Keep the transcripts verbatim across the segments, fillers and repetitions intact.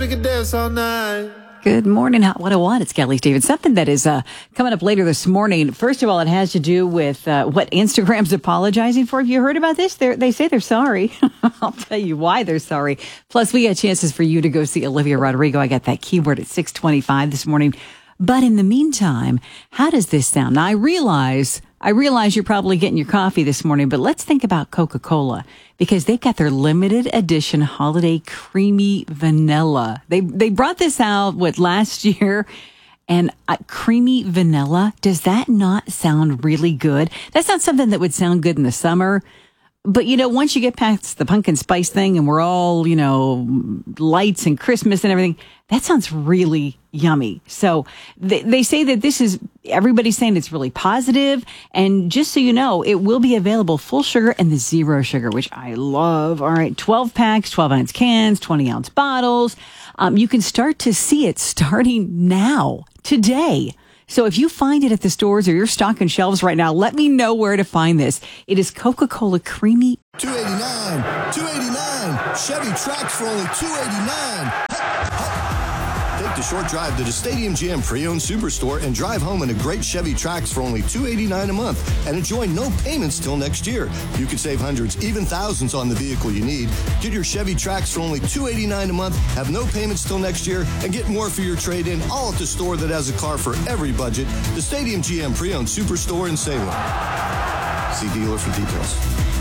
we can dance all night. Good morning, Hot one oh one. It's Kelly Stevens. Something that is uh, coming up later this morning. First of all, it has to do with uh, what Instagram's apologizing for. Have you heard about this? They're, they say they're sorry. I'll tell you why they're sorry. Plus, we got chances for you to go see Olivia Rodrigo. I got that keyword at six twenty-five this morning. But in the meantime, how does this sound? Now, I realize... I realize you're probably getting your coffee this morning, but let's think about Coca-Cola because they've got their limited edition holiday creamy vanilla. They they brought this out, what, last year? And uh, creamy vanilla, does that not sound really good? That's not something that would sound good in the summer. But, you know, once you get past the pumpkin spice thing and we're all, you know, lights and Christmas and everything, that sounds really yummy. So they, they say that this is, everybody's saying it's really positive. And just so you know, it will be available full sugar and the zero sugar, which I love. All right, twelve packs, twelve ounce cans, twenty ounce bottles. Um, you can start to see it starting now, today. So if you find it at the stores or you're stocking shelves right now, let me know where to find this. It is Coca-Cola Creamy. two eighty-nine, two eighty-nine. Chevy Trax for only two eighty-nine. Take the short drive to the Stadium G M Pre-Owned Superstore and drive home in a great Chevy Trax for only two eighty-nine a month and enjoy no payments till next year. You could save hundreds, even thousands on the vehicle you need. Get your Chevy Trax for only two eighty-nine a month, have no payments till next year, and get more for your trade-in, all at the store that has a car for every budget. The Stadium G M Pre-Owned Superstore in Salem. See dealer for details.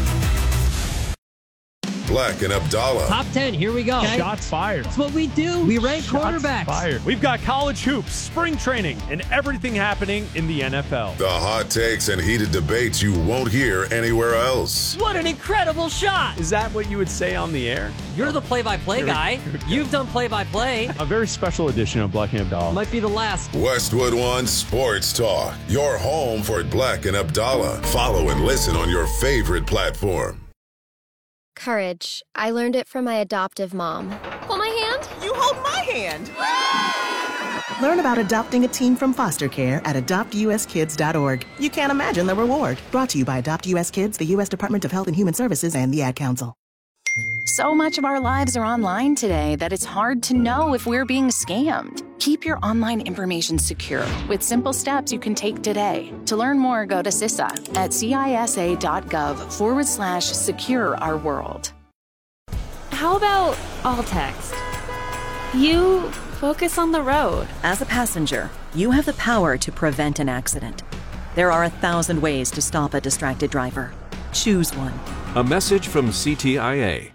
Black and Abdallah. Top ten, here we go. Okay. Shots fired. That's what we do. We rank Shots quarterbacks. Fired. We've got college hoops, spring training, and everything happening in the N F L. The hot takes and heated debates you won't hear anywhere else. What an incredible shot. Is that what you would say on the air? You're the play-by-play guy. You've done play-by-play. A very special edition of Black and Abdallah. Might be the last. Westwood One Sports Talk. Your home for Black and Abdallah. Follow and listen on your favorite platform. Courage. I learned it from my adoptive mom. Hold my hand. You hold my hand. Learn about adopting a teen from foster care at adopt u s kids dot org. You can't imagine the reward. Brought to you by Adopt U S Kids, the U S Department of Health and Human Services, and the Ad Council. So much of our lives are online today that it's hard to know if we're being scammed. Keep your online information secure with simple steps you can take today. To learn more, go to C I S A at cisa.gov forward slash secure our world. How about all text? You focus on the road. As a passenger, you have the power to prevent an accident. There are a thousand ways to stop a distracted driver. Choose one. A message from C T I A.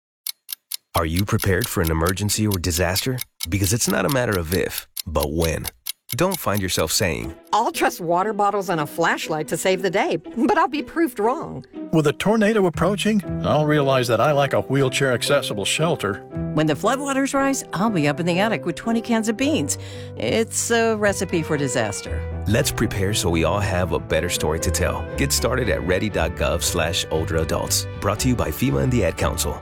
Are you prepared for an emergency or disaster? Because it's not a matter of if, but when. Don't find yourself saying, I'll trust water bottles and a flashlight to save the day, but I'll be proved wrong. With a tornado approaching, I'll realize that I like a wheelchair-accessible shelter. When the floodwaters rise, I'll be up in the attic with twenty cans of beans. It's a recipe for disaster. Let's prepare so we all have a better story to tell. Get started at ready.gov slash older adults. Brought to you by FEMA and the Ad Council.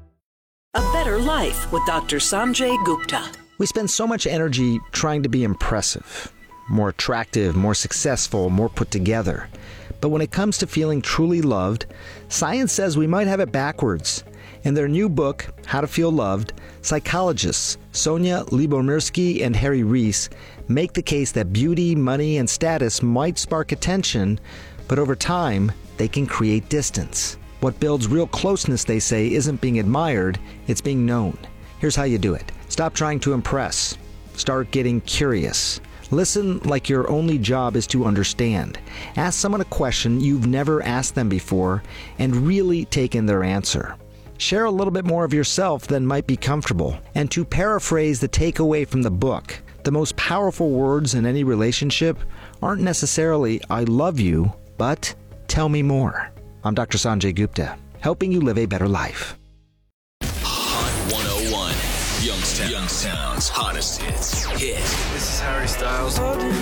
A Better Life with Doctor Sanjay Gupta. We spend so much energy trying to be impressive, more attractive, more successful, more put together. But when it comes to feeling truly loved, science says we might have it backwards. In their new book, How to Feel Loved, psychologists Sonia Lyubomirsky and Harry Rees make the case that beauty, money, and status might spark attention, but over time, they can create distance. What builds real closeness, they say, isn't being admired, it's being known. Here's how you do it. Stop trying to impress. Start getting curious. Listen like your only job is to understand. Ask someone a question you've never asked them before and really take in their answer. Share a little bit more of yourself than might be comfortable. And to paraphrase the takeaway from the book, the most powerful words in any relationship aren't necessarily, I love you, but tell me more. I'm Doctor Sanjay Gupta, helping you live a better life. Hot one oh one, Youngstown. Youngstown's hottest hits. Hit. This is Harry Styles.